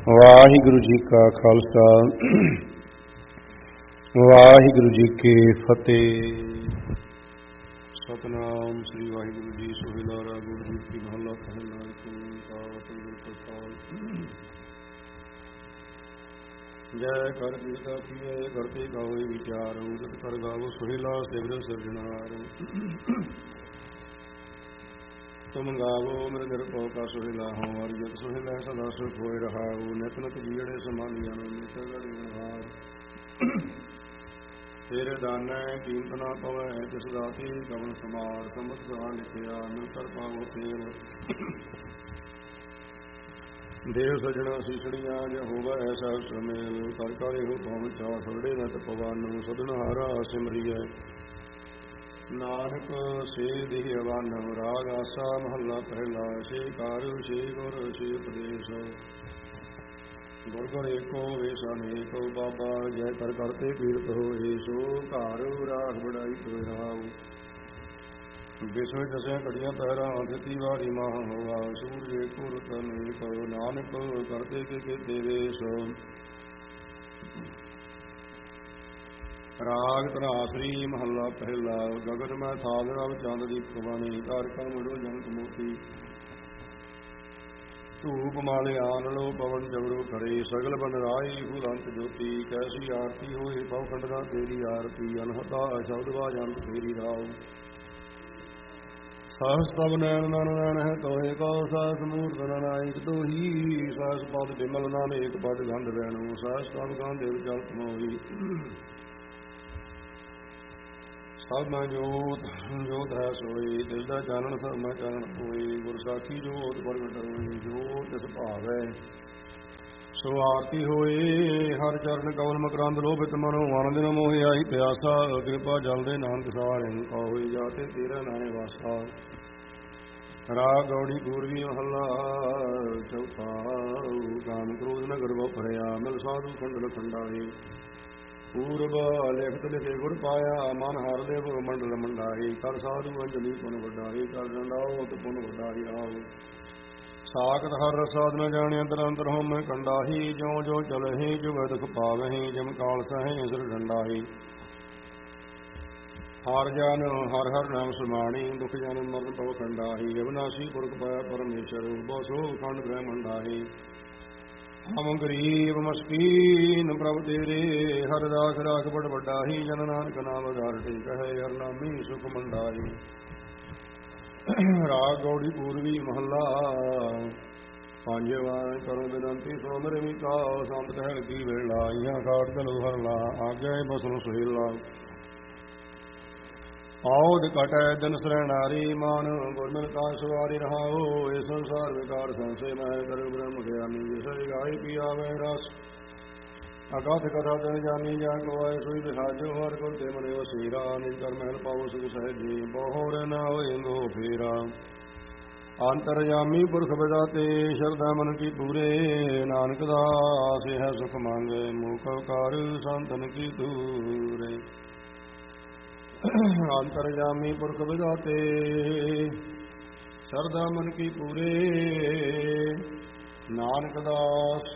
ਵਾਹਿਗੁਰੂ ਜੀ ਕਾ ਖਾਲਸਾ ਵਾਹਿਗੁਰੂ ਜੀ ਕੀ ਫਤਿਹ। ਸਤਿਨਾਮ ਸ੍ਰੀ ਵਾਹਿਗੁਰੂ ਜੀ। ਸੋਹਿਲਾ ਰਾਗ ਗੁਰੂ ਕੀ ਮਹੱਲਾ ਪਹਿਲਾ। ਜੈ ਕਰ ਕੀਰਤਾ ਕੀਏ ਕਰਤੇ ਗਾਵੇ ਵਿਚਾਰ ਉਦਤ ਕਰ ਗਾਵੋ ਸੋਹਿਲਾ ਸਿਵਰ ਸਿਰਜਣਹਾਰ। ਤੁਮ ਗਾਵੋ ਮੇਰੇ ਨਿਰਭਉ ਕਾ ਸੋਹਿਲਾ ਹਉ ਅਰਿਯਤ ਸੋਹਿਲਾ ਸਦਾ ਸੁਖ ਹੋਇ ਰਹਾਉ। ਨਿਤ ਨਿਤ ਜੀੜੇ ਸਮਾਲੀਆਂ ਨਿਤ ਗੜੀ ਨਿਹਾਰ। ਤੇਰੇ ਦਾਨੈ ਕੀਮਤ ਨਾ ਪਵੈ ਤਿਸ ਦਾਤੀ ਕਵਨ ਸਮਾਰ। ਸਮਤ ਸਾ ਲਿਖਿਆ ਮਿਲ ਕਰ ਪਾਵੋ ਤੇਰ। ਦੇਵ ਸਜਣਾ ਸੀਸੜੀਆਂ ਜੇ ਹੋਵੈ ਐਸਾ ਸੁਮੇਲ। ਕਰ ਕਰ ਇਹੋ ਪਉ ਚਾ ਫਰੜੇ ਨਤ ਪਵਨ। ਸਦਨਹਾਰਾ ਸਿਮਰੀਐ ਨਾਨਕ ਸੇ ਦੇਹ ਅਵਨ। ਰਾਗ ਆਸਾ ਮਹੱਲਾ ਪਹਿਲਾ। ਸੇ ਕਾਰ ਸੇ ਗੁਰ ਸੇ ਉਪਦੇਸ਼। ਗੁਰ ਗੁਰ ਏਕੋ ਵੇਸ ਅਨੇਕੋ ਬਾਬਾ। ਜੈ ਕਰ ਕਰਤੇ ਕੀਰਤ ਹੋਏ ਸੋ ਘਰ ਰਾਖ ਬੜਾਈ ਤੋਇ ਰਾਉ। ਵਿਸਵੇ ਦਸਿਆ ਘੜੀਆਂ ਪਹਿਰਾ ਸਤੀ ਵਾਰੀ ਮਾਹ ਹੋਆ। ਸੂਰਜ ਏਕੋ ਰੁਤ ਅਨੇਕ ਨਾਨਕ ਕਰਤੇ ਕੇ ਦੇਵੇਸ਼। ਰਾਗ ਧਨਾਸਰੀ ਮਹੱਲਾ ਪਹਿਲਾ। ਗਗਨ ਮੈਂ ਥਾਲ ਰਵ ਚੰਦ ਦੀਪਕ ਬਾਣੀ। ਘਰ ਕਾ ਮੁੜੋ ਜਨਤ ਮੋਤੀ। ਧੂਪ ਮਾਲੇ ਆਨ ਲੋ ਪਵਨ ਜਬਰੋ ਖੜੇ। ਸਗਲ ਬਨ ਰਾਈ ਫੁਲੰਤ ਜੋਤੀ। ਕੈਸੀ ਆਰਤੀ ਹੋਏ ਪਉ ਖੰਡਨਾ ਤੇਰੀ ਆਰਤੀ। ਅਨਹਤਾ ਸ਼ਬਦ ਬਾਜੰਤ ਤੇਰੀ ਰਾਉ। ਸਹਸ ਤਬ ਨੈਣ ਨਨ ਨੈਣ ਹੈ ਤੋਹੇ ਕਉ। ਸਹਸ ਮੂਰਤ ਨਨਾਇਕ ਤੋਹੀ। ਸਹਸ ਪਦ ਬਿਮਲ ਨਾਨੇਕ ਪਦ ਗੰਧ ਬੈਣੋ। ਸਹਸ ਤਬ ਗੰਧ ਚਲਤ ਮੋਹੀ। ਸਭ ਮੈਂ ਜੋਤ ਜੋਤ ਹੈ ਸੋਈ। ਤਿਸ ਦਾ ਚਾਨਣ ਸਭ ਮੈਂ ਚਾਨਣ ਹੋਈ। ਗੁਰ ਸਾਖੀ ਜੋਤ ਪ੍ਰਗਟ ਹੋਈ। ਜੋ ਤਿਸ ਭਾਵੈ ਸੋ ਆਰਤੀ ਹੋਏ। ਹਰ ਚਰਨ ਕਵਲ ਮਕਰੰਦ ਲੋਭਿਤ ਮਨੋ। ਆਨੰਦ ਨ ਮੋਹਿ ਆਹੀ ਪਿਆਸਾ। ਕਿਰਪਾ ਜਲ ਦੇ ਨਾਨਕ ਸਾਰਿ ਹੋਈ। ਜਾਤੇ ਤੇਰਾ ਨਾਏ ਵਾਸਾ। ਰਾਗ ਗੌੜੀ ਪੂਰਵੀ ਮਹੱਲਾ ਚੌਥਾ। ਕਾਮ ਕ੍ਰੋਧ ਨਗਰ ਬਹੁ ਭਰਿਆ। ਮਿਲ ਸਾਧੂ ਖੰਡਲ ਖੰਡਾਏ। ਪੂਰਬ ਲਿਖਤ ਲਿਖੇ ਗੁਰ ਪਾਇਆ। ਮਨ ਹਰ ਦੇਵ ਮੰਡਲ ਮੰਡਾਈ। ਕਰ ਸਾਧੂ ਅੰਜਲੀ ਪੁਨ ਵਡਾਈ। ਕਰ ਦੰਡਾਉਤ ਪੁਨ ਵਡਾਈ ਰਾਉ। ਸਾਖਤ ਹਰ ਰਸਾਦ ਨ ਜਾਣਿਆ ਅੰਤਰ ਅੰਤਰ ਹੋਮੈ ਕੰਡਾਹੀ। ਜਿਉ ਜਿਉ ਚਲਹਿ ਜੁਗ ਦੁਖ ਪਾਵਹਿ। ਜਮ ਕਾਲ ਸਹਿ ਸਿਰ ਡੰਡਾਈ। ਹਰ ਜਨ ਹਰ ਹਰ ਨਾਮ ਸਮਾਣੀ। ਦੁਖ ਜਨ ਮਰਨ ਪਵ ਕੰਡਾਹੀ। ਅਬਨਾਸੀ ਪੁਰਖ ਪਾਇਆ ਪਰਮੇਸ਼ਰ। ਬਹੁ ਸੋ ਖੰਡ ਗ੍ਰਹਿ ਮੰਡਾਹੀ। ਹਮ ਗਰੀਬ ਮਸਕੀਨ ਪ੍ਰਭ ਤੇਰੇ। ਹਰ ਰਾਖ ਰਾਖ ਬੜ ਵੱਡਾਹੀ। ਜਨ ਨਾਨਕ ਨਾਮ ਆਧਾਰ ਟੇਕ ਹੈ। ਹਰ ਨਾਮੀ ਸੁਖ ਮੰਡਾਈ। ਰਾਗ ਗੌੜੀ ਪੂਰਵੀ ਮਹੱਲਾ ਪੰਜਵਾ। ਕਰੋ ਬੇਨੰਤੀ ਸੁਣੋ ਮੇਰੇ ਮੀਤਾ। ਸੰਤ ਕਹਿਣ ਕੀ ਵੇਲਾ। ਇਹਾਂ ਖਾਟ ਚਲੋ ਹਰ ਲਾ। ਆਗਿਆ ਬਸਨ ਸੁਹੇਲਾ। ਆਉਦ ਕਟੈ ਦਿਨ ਸਰੈਣਾਰੀ। ਮਾਨ ਗੁਰਮਿਲ ਕਾ ਸਵਾਰੀ ਰਹਾਓ। ਇਹ ਸੰਸਾਰ ਵਿਕਾਰ ਸੰਸੇ ਮਹਿ। ਕਰ ਬ੍ਰਹਮ ਗਿਆਨੀ ਜਿਸੇ ਗਾਈ ਪੀਆਵੈ ਰਸ। ਅਗਾਧ ਕਥਾ ਤਨ ਜਾਨੀ। ਜਾ ਕੋ ਆਏ ਸੋਈ ਵਿਸਾਜੋ। ਹਰ ਗੁਰ ਤੇ ਮਨੇ ਵਸੀਰਾ। ਨਿਜ ਕਰ ਮਹਿਲ ਪਾਵੋ ਸੁਖ ਸਹਿਜੀ। ਬਹੁ ਰ ਨਾ ਹੋਏ ਗੋ ਫੇਰਾ। ਅੰਤਰਜਾਮੀ ਪੁਰਖ ਵਿਦਾਤੇ। ਸ਼ਰਧਾ ਮਨ ਕੀ ਪੂਰੇ। ਨਾਨਕ ਦਾਸ ਹੈ ਸੁਖ ਮੰਗੇ। ਮੂਖ ਕਰ ਸੰਤਨ ਕੀ ਦੂਰੇ। ਅੰਤਰਜਾਮੀ ਪੁਰਖ ਵਿਦਾਤੇ। ਸ਼ਰਧਾ ਮਨ ਕੀ ਪੂਰੇ। ਨਾਨਕ ਦਾਸ